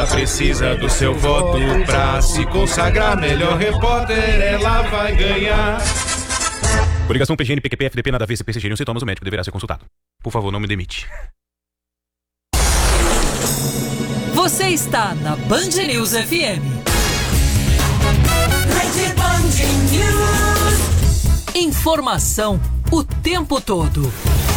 ela precisa do seu voto pra se consagrar melhor repórter, ela vai ganhar. Coligação PGN, PQP, FDP, nada a ver, CP, CGN, sintomas, o médico deverá ser consultado. Por favor, não me demite. Você está na Band News FM. Rede Band News. Informação o tempo todo.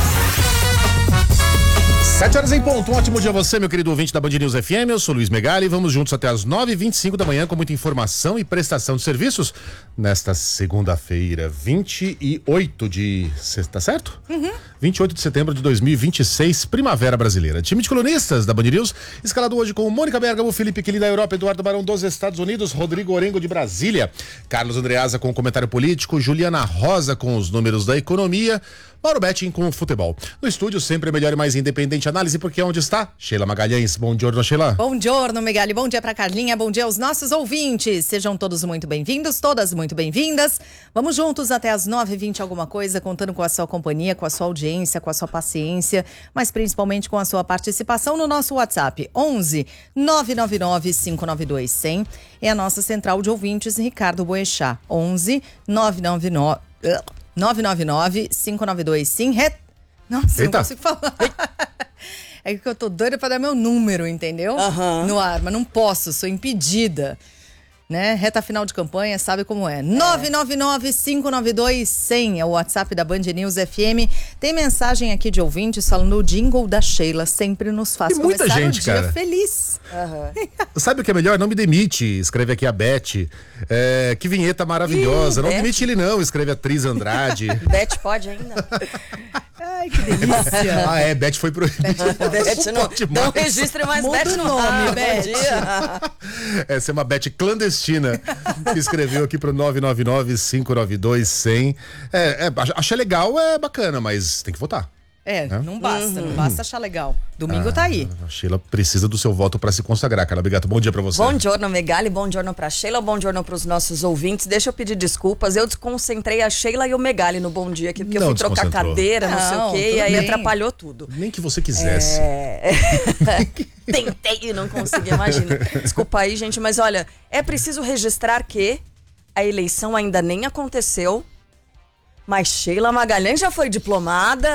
7 horas em ponto, um ótimo dia a você, meu querido ouvinte da Band News FM, eu sou Luiz Megali, vamos juntos até as 9h25 da manhã com muita informação e prestação de serviços nesta segunda-feira, 28 de... tá certo? 28 de setembro de 2026, Primavera Brasileira. Time de colunistas da Band News, escalado hoje com Mônica Bergamo, Felipe Quili da Europa, Eduardo Barão dos Estados Unidos, Rodrigo Orengo de Brasília, Carlos Andreasa com o comentário político, Juliana Rosa com os números da economia, Mauro Betting com o futebol. No estúdio, sempre a melhor e mais independente análise, porque onde está? Sheila Magalhães. Bom dia, Sheila. Bom dia, Megali. Bom dia pra Carlinha. Bom dia aos nossos ouvintes. Sejam todos muito bem-vindos, todas muito bem-vindas. Vamos juntos até as 9h20 alguma coisa, contando com a sua companhia, com a sua audiência, com a sua paciência, mas principalmente com a sua participação no nosso WhatsApp. 11 999 592 100. É a nossa central de ouvintes, Ricardo Boechat. 11 999-592 sim. Nossa, Eita. não consigo falar. É que eu tô doida pra dar meu número, entendeu? No ar, mas não posso, sou impedida. Né? Reta final de campanha, sabe como é. 999-592-100 é o WhatsApp da Band News FM. Tem mensagem aqui de ouvintes falando o jingle da Sheila sempre nos faz muita começar gente, o dia cara. feliz. Sabe o que é melhor? Não me demite, escreve aqui a Beth. Que vinheta maravilhosa. Não demite ele não, escreve a Tris Andrade. Beth pode ainda? Ai, que delícia. Beth foi pro... Beth não registre mais Muda Beth o no nome, Beth. Bom dia. Essa é uma Beth clandestina que escreveu aqui pro 999-592-100. Achei legal, é bacana, mas tem que votar. Não basta achar legal. Domingo tá aí. A Sheila precisa do seu voto pra se consagrar, Carla Bigato. Bom dia pra você. Bom giorno, Megali, bom giorno pra Sheila, bom giorno pros nossos ouvintes. Deixa eu pedir desculpas, eu desconcentrei a Sheila e o Megali no bom dia aqui, porque eu fui trocar cadeira, não sei o quê, e aí bem. Atrapalhou tudo. Nem que você quisesse. Tentei e não consegui, imagina. Desculpa aí, gente, mas olha, é preciso registrar que a eleição ainda nem aconteceu, mas Sheila Magalhães já foi diplomada.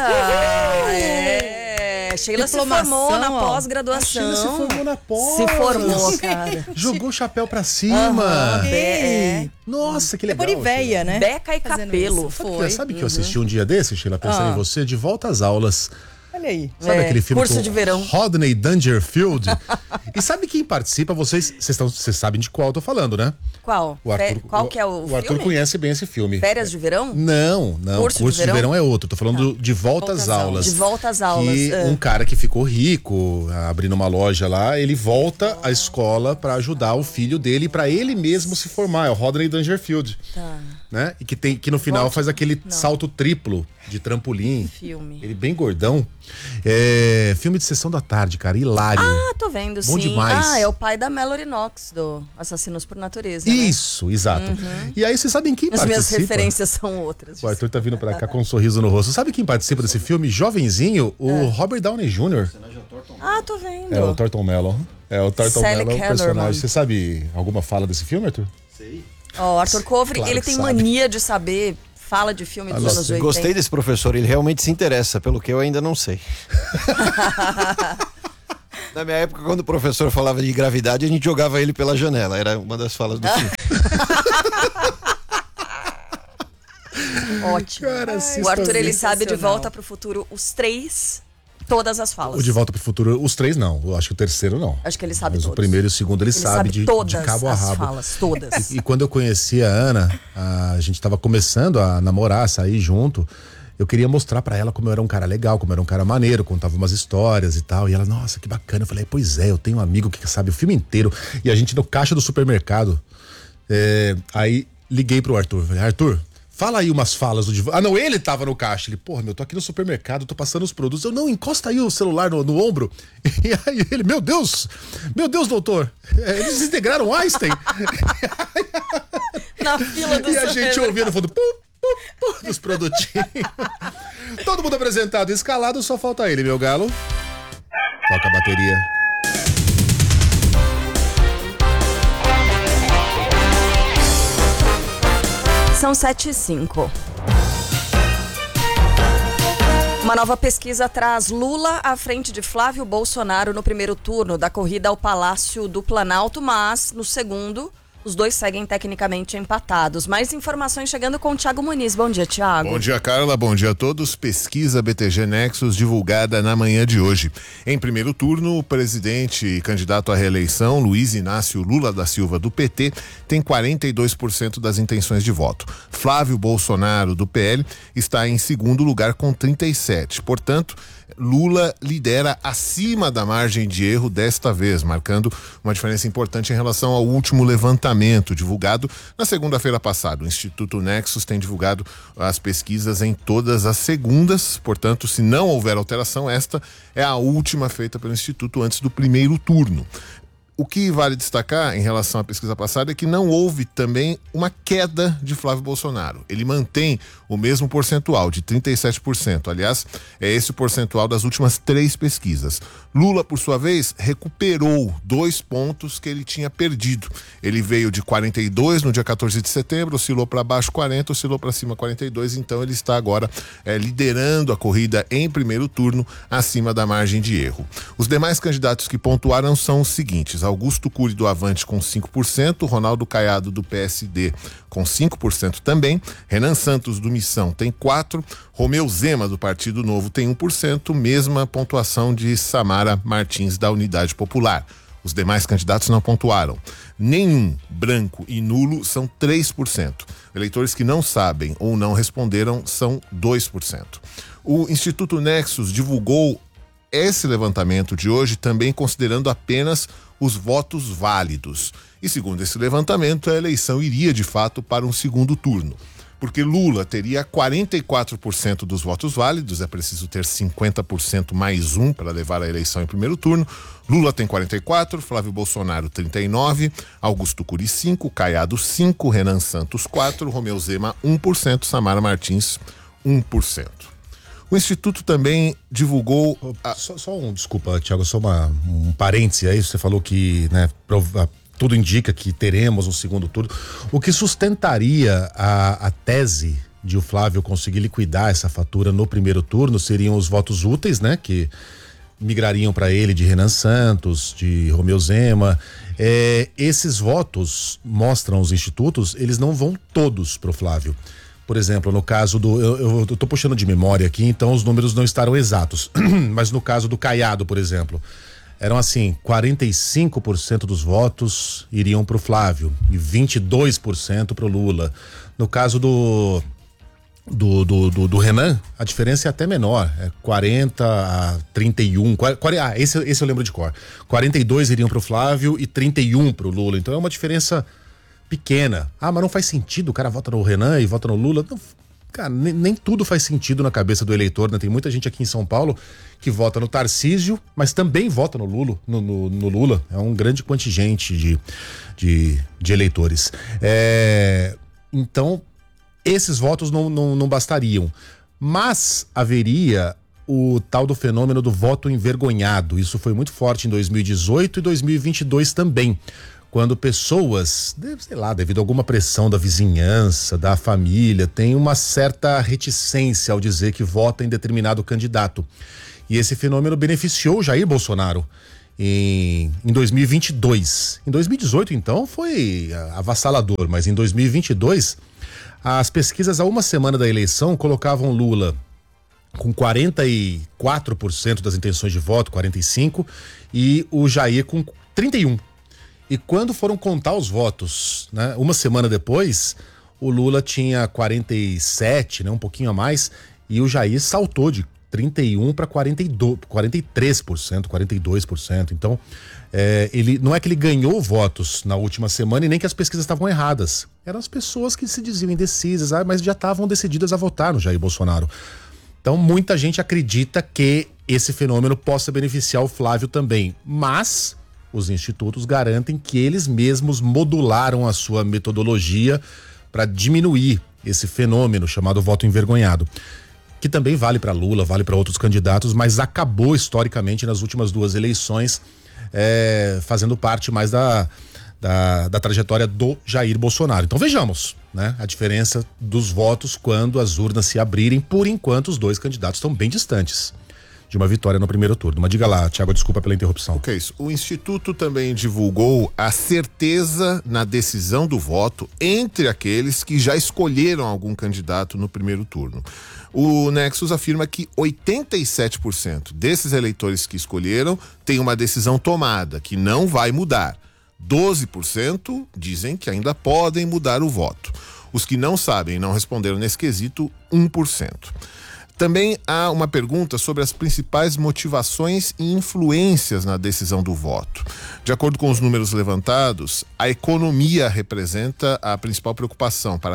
Sheila se formou na pós-graduação. A Sheila se formou na pós. Se formou, cara. Jogou o chapéu pra cima. Nossa, que legal. É Boriveia, né? Beca e cabelo. Sabe que eu assisti um dia desse, Sheila, pensando em você, De Volta às Aulas. Olha aí. Sabe aquele filme Curso com de verão. Rodney Dangerfield? E sabe quem participa? Vocês sabem de qual eu tô falando, né? Qual? Qual que é o filme? O Arthur conhece bem esse filme. Férias de verão? Não. Curso de verão é outro. Tô falando De Volta às Aulas. De Volta às Aulas. Que um cara que ficou rico, abrindo uma loja lá, ele volta à escola pra ajudar o filho dele, pra ele mesmo se formar. É o Rodney Dangerfield. Tá. Né? E que no final faz aquele salto triplo de trampolim. Filme. Ele bem gordão. Filme de sessão da tarde, cara, hilário. Tô vendo, Bom sim. demais. É o pai da Mallory Knox, do Assassinos por Natureza. Isso, exato. E aí, vocês sabem quem As participa? minhas referências são outras. O Arthur tá vindo pra cá com um sorriso no rosto. Sabe quem participa desse filme? Jovenzinho, o Robert Downey Jr. Tô vendo. É o Thornton Melon. O Sally personagem. Kellerman. Você sabe alguma fala desse filme, Arthur? Sei. Arthur Covre, Claro ele que tem sabe. mania de saber, fala de filme dos anos 80. Gostei desse professor, ele realmente se interessa, pelo que eu ainda não sei. Na minha época, quando o professor falava de gravidade, a gente jogava ele pela janela. Era uma das falas do filme. Ótimo. Cara, O Arthur, ele sabe De Volta pro Futuro, os três, todas as falas. O De Volta pro Futuro, os três não. Eu acho que o terceiro não. Acho que ele sabe Mas todos. o primeiro e o segundo ele sabe de todas cabo a as rabo. falas, todas. E quando eu conheci a Ana, a gente tava começando a namorar, a sair junto. Eu queria mostrar pra ela como eu era um cara legal, como eu era um cara maneiro, contava umas histórias e tal. E ela, nossa, que bacana. Eu falei, pois é, eu tenho um amigo que sabe o filme inteiro. E a gente no caixa do supermercado. Aí liguei pro Arthur. Falei, Arthur, fala aí umas falas do Divan. Não, ele tava no caixa. Ele, porra, tô aqui no supermercado, tô passando os produtos. Eu, não, encosta aí o celular no ombro. E aí ele, meu Deus, doutor, eles desintegraram Einstein. Na fila do E a gente ouvindo, falando, dos produtinhos. Todo mundo apresentado e escalado, só falta ele, meu galo. Toca a bateria. são 7h05. Uma nova pesquisa traz Lula à frente de Flávio Bolsonaro no primeiro turno da corrida ao Palácio do Planalto, mas no segundo, os dois seguem tecnicamente empatados. Mais informações chegando com o Thiago Muniz. Bom dia, Thiago. Bom dia, Carla. Bom dia a todos. Pesquisa BTG Nexus divulgada na manhã de hoje. Em primeiro turno, o presidente e candidato à reeleição, Luiz Inácio Lula da Silva, do PT, tem 42% das intenções de voto. Flávio Bolsonaro, do PL, está em segundo lugar com 37%. Portanto, Lula lidera acima da margem de erro desta vez, marcando uma diferença importante em relação ao último levantamento divulgado na segunda-feira passada. O Instituto Nexus tem divulgado as pesquisas em todas as segundas, portanto, se não houver alteração, esta é a última feita pelo Instituto antes do primeiro turno. O que vale destacar em relação à pesquisa passada é que não houve também uma queda de Flávio Bolsonaro. Ele mantém o mesmo percentual, de 37%. Aliás, é esse o percentual das últimas 3 pesquisas. Lula, por sua vez, recuperou 2 pontos que ele tinha perdido. Ele veio de 42 no dia 14 de setembro, oscilou para baixo 40, oscilou para cima 42, então ele está agora liderando a corrida em primeiro turno, acima da margem de erro. Os demais candidatos que pontuaram são os seguintes: Augusto Cury do Avante com 5%, Ronaldo Caiado do PSD com 5% também, Renan Santos do Missão tem 4%, Romeu Zema do Partido Novo tem 1%, mesma pontuação de Samara Martins da Unidade Popular. Os demais candidatos não pontuaram. Nenhum, branco e nulo são 3%. Eleitores que não sabem ou não responderam são 2%. O Instituto Nexus divulgou esse levantamento de hoje também considerando apenas os votos válidos. E segundo esse levantamento, a eleição iria de fato para um segundo turno. Porque Lula teria 44% dos votos válidos, é preciso ter 50% mais 1 para levar a eleição em primeiro turno. Lula tem 44%, Flávio Bolsonaro 39%, Augusto Cury 5%, Caiado 5%, Renan Santos 4%, Romeu Zema 1%, Samara Martins 1%. O Instituto também divulgou... Desculpa, Thiago, só um parêntese aí, você falou que, né, tudo indica que teremos um segundo turno. O que sustentaria a tese de o Flávio conseguir liquidar essa fatura no primeiro turno seriam os votos úteis, né, que migrariam para ele de Renan Santos, de Romeu Zema. Esses votos, mostram os institutos, eles não vão todos pro Flávio. Por exemplo, no caso do... Eu tô puxando de memória aqui, então os números não estarão exatos. Mas no caso do Caiado, por exemplo, eram assim, 45% dos votos iriam pro Flávio e 22% pro Lula. No caso do Renan, a diferença é até menor, é 40 a 31, esse eu lembro de cor. 42 iriam pro Flávio e 31 pro Lula, então é uma diferença pequena. Mas não faz sentido, o cara vota no Renan e vota no Lula. Não, cara, nem tudo faz sentido na cabeça do eleitor, né? Tem muita gente aqui em São Paulo que vota no Tarcísio, mas também vota no Lula. É um grande contingente de eleitores. Então, esses votos não bastariam. Mas haveria o tal do fenômeno do voto envergonhado. Isso foi muito forte em 2018 e 2022 também. Quando pessoas, sei lá, devido a alguma pressão da vizinhança, da família, tem uma certa reticência ao dizer que vota em determinado candidato. E esse fenômeno beneficiou Jair Bolsonaro em 2022. Em 2018, então, foi avassalador, mas em 2022, as pesquisas a uma semana da eleição colocavam Lula com 44% das intenções de voto, 45%, e o Jair com 31%. E quando foram contar os votos, né, uma semana depois, o Lula tinha 47%, né, um pouquinho a mais, e o Jair saltou de 31% para 43%, 42%. Então, ele não é que ele ganhou votos na última semana e nem que as pesquisas estavam erradas. Eram as pessoas que se diziam indecisas, mas já estavam decididas a votar no Jair Bolsonaro. Então, muita gente acredita que esse fenômeno possa beneficiar o Flávio também, mas os institutos garantem que eles mesmos modularam a sua metodologia para diminuir esse fenômeno chamado voto envergonhado, que também vale para Lula, vale para outros candidatos, mas acabou historicamente nas últimas 2 eleições, fazendo parte mais da trajetória do Jair Bolsonaro. Então vejamos, né, a diferença dos votos quando as urnas se abrirem. Por enquanto, os dois candidatos estão bem distantes de uma vitória no primeiro turno. Mas diga lá, Thiago, desculpa pela interrupção. O que é isso? O Instituto também divulgou a certeza na decisão do voto entre aqueles que já escolheram algum candidato no primeiro turno. O Nexus afirma que 87% desses eleitores que escolheram têm uma decisão tomada, que não vai mudar. 12% dizem que ainda podem mudar o voto. Os que não sabem e não responderam nesse quesito, 1%. Também há uma pergunta sobre as principais motivações e influências na decisão do voto. De acordo com os números levantados, a economia representa a principal preocupação, para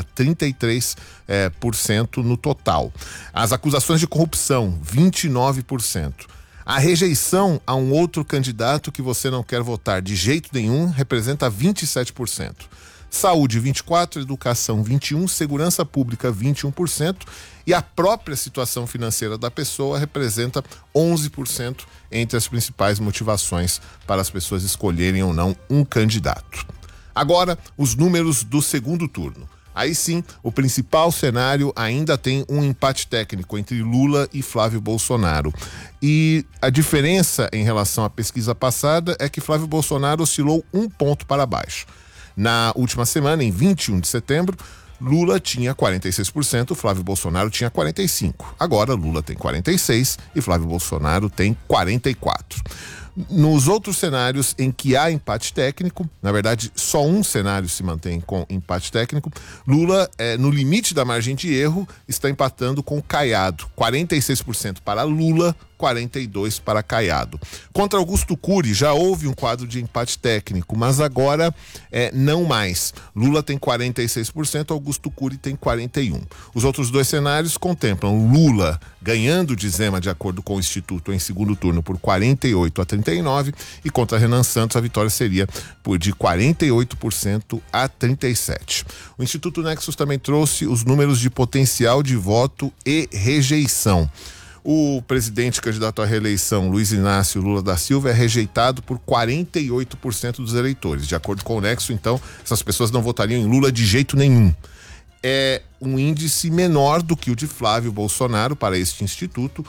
33% no total. As acusações de corrupção, 29%. A rejeição a um outro candidato que você não quer votar de jeito nenhum representa 27%. Saúde, 24%, educação, 21%, segurança pública, 21%, e a própria situação financeira da pessoa representa 11% entre as principais motivações para as pessoas escolherem ou não um candidato. Agora, os números do segundo turno. Aí sim, o principal cenário ainda tem um empate técnico entre Lula e Flávio Bolsonaro. E a diferença em relação à pesquisa passada é que Flávio Bolsonaro oscilou 1 ponto para baixo. Na última semana, em 21 de setembro, Lula tinha 46%, Flávio Bolsonaro tinha 45%. Agora, Lula tem 46% e Flávio Bolsonaro tem 44%. Nos outros cenários em que há empate técnico, na verdade, só um cenário se mantém com empate técnico, Lula, no limite da margem de erro, está empatando com Caiado. 46% para Lula, 42% para Caiado. Contra Augusto Cury já houve um quadro de empate técnico, mas agora não mais. Lula tem 46%, Augusto Cury tem 41%. Os outros dois cenários contemplam Lula ganhando de Zema, de acordo com o Instituto, em segundo turno por 48-39%, e contra Renan Santos a vitória seria de 48% a 37%. O Instituto Nexus também trouxe os números de potencial de voto e rejeição. O presidente candidato à reeleição, Luiz Inácio Lula da Silva, é rejeitado por 48% dos eleitores. De acordo com o Nexo, então, essas pessoas não votariam em Lula de jeito nenhum. É um índice menor do que o de Flávio Bolsonaro para este instituto.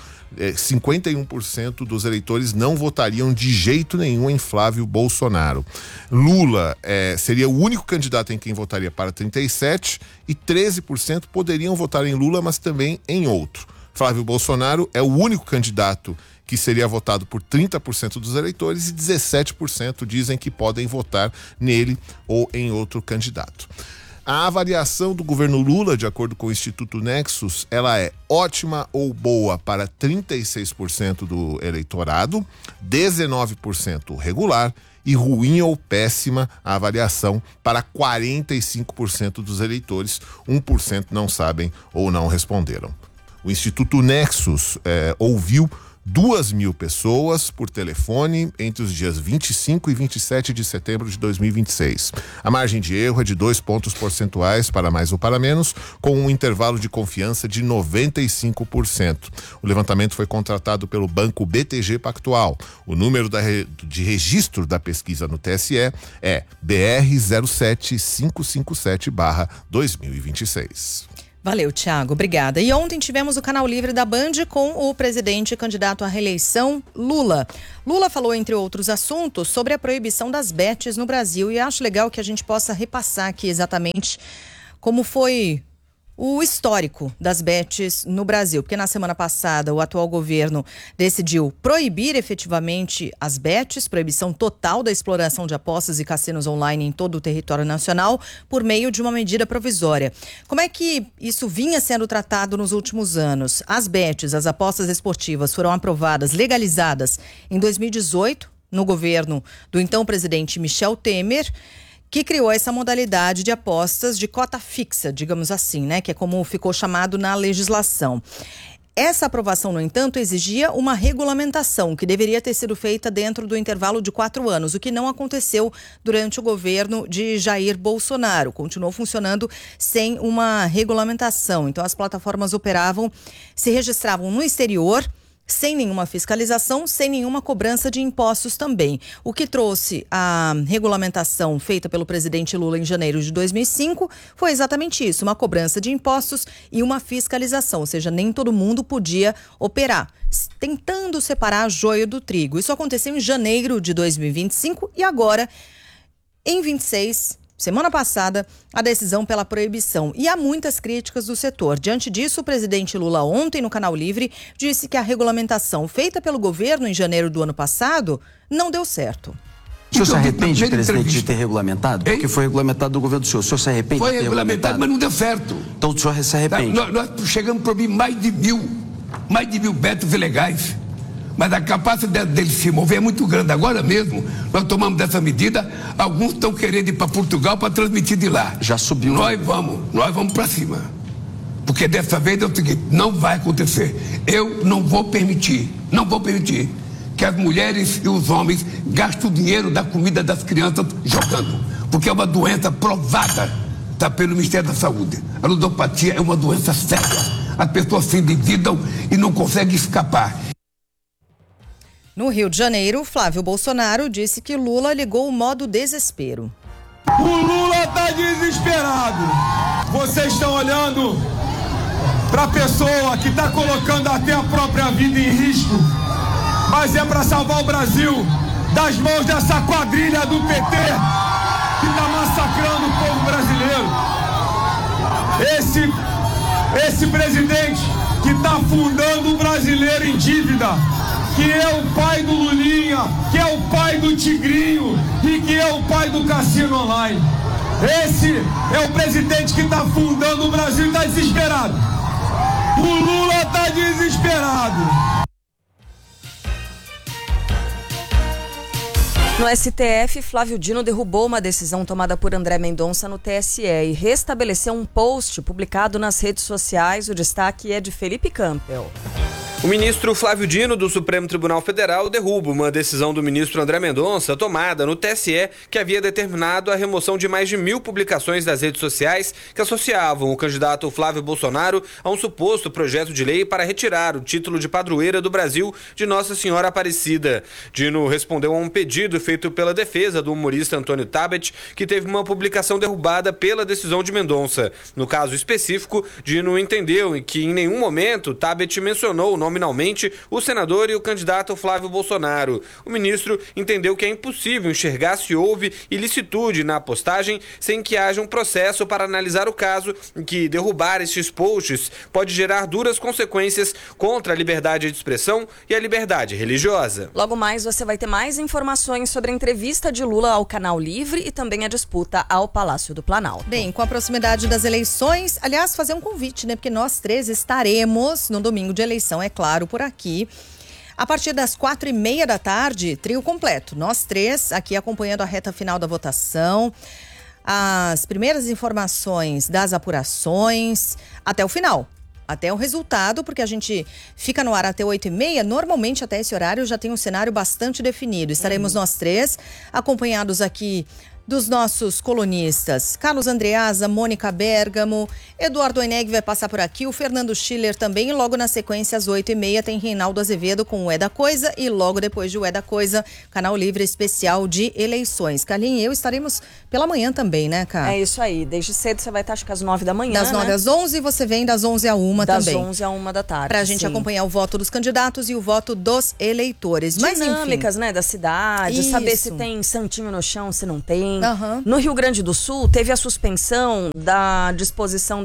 51% dos eleitores não votariam de jeito nenhum em Flávio Bolsonaro. Lula seria o único candidato em quem votaria para 37%, e 13% poderiam votar em Lula, mas também em outro. Flávio Bolsonaro é o único candidato que seria votado por 30% dos eleitores, e 17% dizem que podem votar nele ou em outro candidato. A avaliação do governo Lula, de acordo com o Instituto Nexus, ela é ótima ou boa para 36% do eleitorado, 19% regular, e ruim ou péssima a avaliação para 45% dos eleitores. 1% não sabem ou não responderam. O Instituto Nexus ouviu 2.000 pessoas por telefone entre os dias 25 e 27 de setembro de 2026. A margem de erro é de 2 pontos percentuais para mais ou para menos, com um intervalo de confiança de 95%. O levantamento foi contratado pelo Banco BTG Pactual. O número de registro da pesquisa no TSE é BR 07557/2026. Valeu, Thiago. Obrigada. E ontem tivemos o Canal Livre da Band com o presidente e candidato à reeleição, Lula. Lula falou, entre outros assuntos, sobre a proibição das bets no Brasil, e acho legal que a gente possa repassar aqui exatamente como foi o histórico das bets no Brasil, porque na semana passada o atual governo decidiu proibir efetivamente as bets, proibição total da exploração de apostas e cassinos online em todo o território nacional por meio de uma medida provisória. Como é que isso vinha sendo tratado nos últimos anos? As bets, as apostas esportivas, foram aprovadas, legalizadas em 2018, no governo do então presidente Michel Temer, que criou essa modalidade de apostas de cota fixa, digamos assim, né? Que é como ficou chamado na legislação. Essa aprovação, no entanto, exigia uma regulamentação que deveria ter sido feita dentro do intervalo de 4 anos, o que não aconteceu durante o governo de Jair Bolsonaro. Continuou funcionando sem uma regulamentação. Então, as plataformas operavam, se registravam no exterior, sem nenhuma fiscalização, sem nenhuma cobrança de impostos também. O que trouxe a regulamentação feita pelo presidente Lula em janeiro de 2005 foi exatamente isso, uma cobrança de impostos e uma fiscalização, ou seja, nem todo mundo podia operar, tentando separar joio do trigo. Isso aconteceu em janeiro de 2025 e agora, em 26, semana passada, a decisão pela proibição. E há muitas críticas do setor. Diante disso, o presidente Lula ontem, no Canal Livre, disse que a regulamentação feita pelo governo em janeiro do ano passado não deu certo. O senhor se arrepende, presidente, de ter regulamentado? Porque foi regulamentado do governo do senhor. O senhor se arrepende de ter regulamentado? Mas não deu certo. Então o senhor se arrepende? Nós chegamos para mim mais de mil metros ilegais. Mas a capacidade deles se mover é muito grande. Agora mesmo, nós tomamos dessa medida, alguns estão querendo ir para Portugal para transmitir de lá. Já subiu. Nós vamos para cima. Porque dessa vez é o seguinte, não vai acontecer. Eu não vou permitir que as mulheres e os homens gastem o dinheiro da comida das crianças jogando. Porque é uma doença provada, tá, pelo Ministério da Saúde. A ludopatia é uma doença séria. As pessoas se endividam e não conseguem escapar. No Rio de Janeiro, Flávio Bolsonaro disse que Lula ligou o modo desespero. O Lula está desesperado. Vocês estão olhando para a pessoa que está colocando até a própria vida em risco, mas é para salvar o Brasil das mãos dessa quadrilha do PT que está massacrando o povo brasileiro. Esse presidente que está afundando o brasileiro em dívida, que é o pai do Lulinha, que é o pai do Tigrinho e que é o pai do cassino online. Esse é o presidente que está afundando o Brasil e está desesperado. O Lula está desesperado. No STF, Flávio Dino derrubou uma decisão tomada por André Mendonça no TSE e restabeleceu um post publicado nas redes sociais. O destaque é de Felipe Campbell. O ministro Flávio Dino, do Supremo Tribunal Federal, derruba uma decisão do ministro André Mendonça tomada no TSE que havia determinado a remoção de mais de 1000 publicações das redes sociais que associavam o candidato Flávio Bolsonaro a um suposto projeto de lei para retirar o título de padroeira do Brasil de Nossa Senhora Aparecida. Dino respondeu a um pedido feito pela defesa do humorista Antônio Tabet, que teve uma publicação derrubada pela decisão de Mendonça. No caso específico, Dino entendeu que em nenhum momento Tabet mencionou nominalmente o senador e o candidato Flávio Bolsonaro. O ministro entendeu que é impossível enxergar se houve ilicitude na postagem sem que haja um processo para analisar o caso, em que derrubar estes posts pode gerar duras consequências contra a liberdade de expressão e a liberdade religiosa. Logo mais você vai ter mais informações sobre a entrevista de Lula ao Canal Livre e também a disputa ao Palácio do Planalto. Bem, com a proximidade das eleições, aliás, fazer um convite, né? Porque nós três estaremos no domingo de eleição, é claro, por aqui. A partir das 4h30 da tarde, trio completo. Nós três aqui acompanhando a reta final da votação, as primeiras informações das apurações, até o final. Até o resultado, porque a gente fica no ar até 8h30, normalmente até esse horário já tem um cenário bastante definido. Estaremos nós três, acompanhados aqui dos nossos colunistas, Carlos Andreasa, Mônica Bergamo, Eduardo Oineg vai passar por aqui, o Fernando Schiller também, e logo na sequência, às 8h30, tem Reinaldo Azevedo com o É da Coisa, e logo depois de o É da Coisa, Canal Livre especial de eleições. Carlinhos e eu estaremos pela manhã também, né, cara? É isso aí, desde cedo você vai estar, acho que às 9 da manhã, Das 9 às 11, você vem das 11 à 1 também. Das 11 à 1 da tarde. Pra gente acompanhar o voto dos candidatos e o voto dos eleitores. Mas, dinâmicas, enfim, né, da cidade, isso. Saber se tem santinho no chão, se não tem. Uhum. No Rio Grande do Sul, teve a suspensão da disposição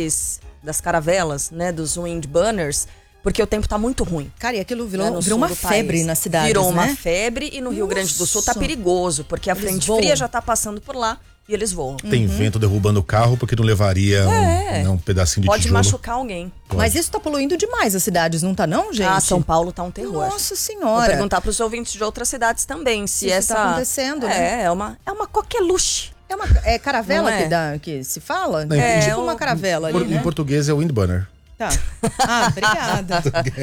das caravelas, né, dos wind banners, porque o tempo tá muito ruim. Cara, e aquilo virou sul uma do febre país. na cidade, Virou né? uma febre e no Rio Grande do Sul tá Nossa. perigoso, porque a Eles frente voam. fria já tá passando por lá e eles voam. Tem vento derrubando o carro porque não levaria um pedacinho de Pode tijolo. machucar alguém. Mas isso tá poluindo demais as cidades, não tá não, gente? Ah, São Paulo tá um terror. Nossa Vou Senhora. perguntar pros ouvintes de outras cidades também se Isso essa tá acontecendo, né? É uma coqueluche. É caravela Não é? que se fala? Não, É em- tipo uma caravela ali, Em né? português é wind banner. Tá. Ah, obrigada.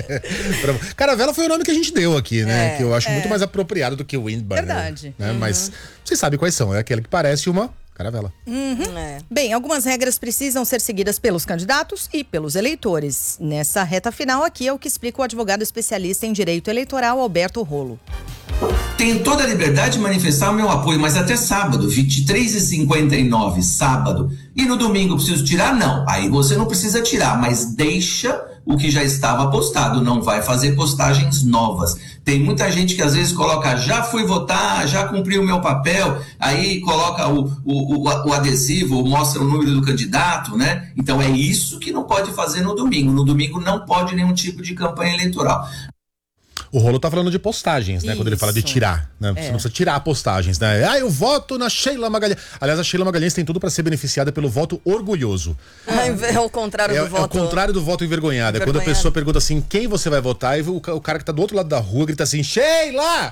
Caravela foi o nome que a gente deu aqui, né? É, que eu acho muito mais apropriado do que wind banner. Verdade. Né? Mas vocês sabem quais são. É aquele que parece uma Caravela. Bem, algumas regras precisam ser seguidas pelos candidatos e pelos eleitores. Nessa reta final aqui é o que explica o advogado especialista em direito eleitoral, Alberto Rolo. Tenho toda a liberdade de manifestar o meu apoio, mas até sábado, 23h59, sábado. E no domingo preciso tirar? Não. Aí você não precisa tirar, mas deixa o que já estava postado. Não vai fazer postagens novas. Tem muita gente que às vezes coloca, já fui votar, já cumpri o meu papel, aí coloca o adesivo, mostra o número do candidato, né? Então é isso que não pode fazer no domingo. No domingo não pode nenhum tipo de campanha eleitoral. O Rolo tá falando de postagens, né? Quando ele fala de tirar, né? Você não precisa tirar postagens, né? Eu voto na Sheila Magalhães. Aliás, a Sheila Magalhães tem tudo pra ser beneficiada pelo voto orgulhoso. É o contrário do voto. É o contrário do voto envergonhado. É quando a pessoa pergunta assim, quem você vai votar? E o cara que tá do outro lado da rua grita assim, Sheila!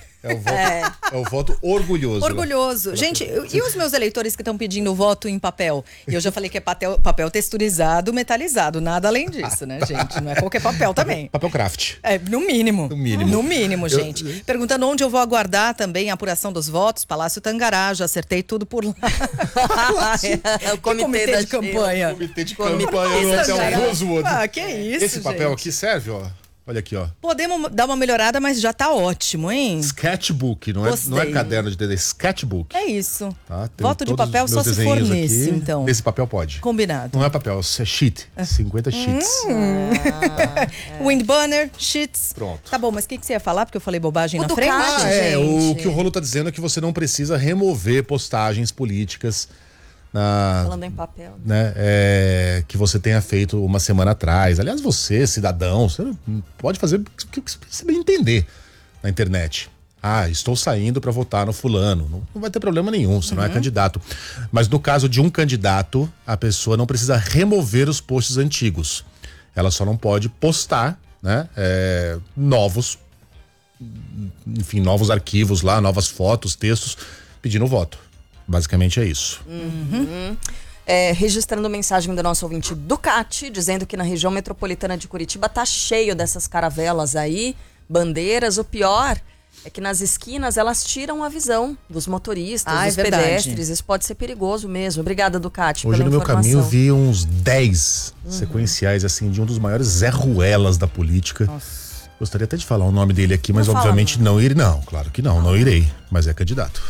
É o voto orgulhoso. Orgulhoso. Gente, e os meus eleitores que estão pedindo voto em papel? Eu já falei que é papel texturizado, metalizado. Nada além disso, né, gente? Não é qualquer papel também. Papel craft. No mínimo. No mínimo, gente. Eu... Perguntando onde eu vou aguardar também a apuração dos votos. Palácio Tangará, já acertei tudo por lá. É o comitê de campanha. Comitê de campanha. Até o Rosewood. Que isso, esse papel gente. Aqui serve, ó. Olha aqui, ó. Podemos dar uma melhorada, mas já tá ótimo, hein? Sketchbook, não é caderno de dedo, é sketchbook. É isso. Tá, voto de papel só se for nesse, então. Nesse papel pode. Combinado. Não é papel, é sheet. 50 sheets. Windbanner, sheets. Pronto. Tá bom, mas o que você ia falar? Porque eu falei bobagem na frente. O que o Rolo tá dizendo é que você não precisa remover postagens políticas falando em papel, né? Que você tenha feito uma semana atrás. Aliás, você, cidadão, você pode fazer o que você bem entender na internet. Estou saindo para votar no fulano. Não vai ter problema nenhum, você não é candidato. Mas no caso de um candidato, a pessoa não precisa remover os posts antigos. Ela só não pode postar, né? Novos arquivos lá, novas fotos, textos, pedindo voto. Basicamente é isso. Registrando mensagem do nosso ouvinte Ducati, dizendo que na região metropolitana de Curitiba tá cheio dessas caravelas aí, bandeiras. O pior é que nas esquinas elas tiram a visão dos motoristas, dos pedestres. Isso pode ser perigoso mesmo. Obrigada, Ducati, Hoje pela no informação. meu caminho vi uns 10 sequenciais assim de um dos maiores Zé Ruelas da política. Nossa. Gostaria até de falar o nome dele aqui, mas obviamente não irei. Não, claro que não irei. Mas é candidato.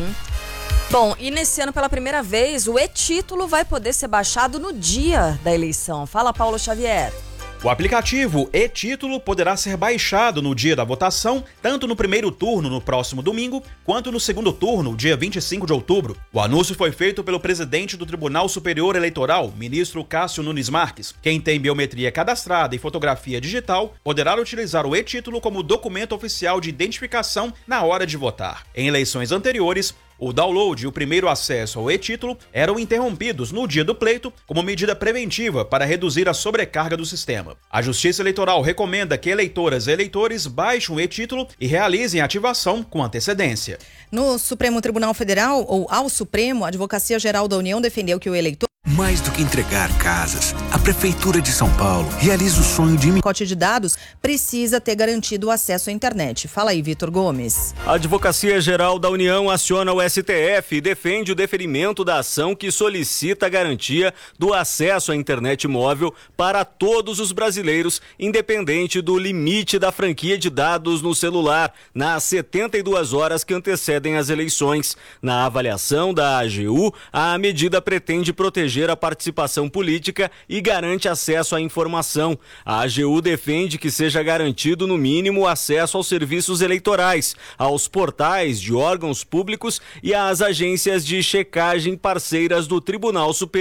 Bom, e nesse ano, pela primeira vez, o e-título vai poder ser baixado no dia da eleição. Fala, Paulo Xavier. O aplicativo e-título poderá ser baixado no dia da votação, tanto no primeiro turno no próximo domingo, quanto no segundo turno, dia 25 de outubro. O anúncio foi feito pelo presidente do Tribunal Superior Eleitoral, ministro Cássio Nunes Marques. Quem tem biometria cadastrada e fotografia digital poderá utilizar o e-título como documento oficial de identificação na hora de votar. Em eleições anteriores, o download e o primeiro acesso ao e-título eram interrompidos no dia do pleito como medida preventiva para reduzir a sobrecarga do sistema. A Justiça Eleitoral recomenda que eleitoras e eleitores baixem o e-título e realizem a ativação com antecedência. No Supremo Tribunal Federal, ou ao Supremo, a Advocacia Geral da União defendeu que o eleitor... Mais do que entregar casas, a Prefeitura de São Paulo realiza o sonho de... pacote de dados precisa ter garantido o acesso à internet. Fala aí, Vitor Gomes. A Advocacia Geral da União aciona o STF e defende o deferimento da ação que solicita a garantia do acesso à internet móvel para todos os brasileiros, independente do limite da franquia de dados no celular, nas 72 horas que antecedem as eleições. Na avaliação da AGU, a medida pretende proteger a participação política e garante acesso à informação. A AGU defende que seja garantido, no mínimo, acesso aos serviços eleitorais, aos portais de órgãos públicos e às agências de checagem parceiras do Tribunal Superior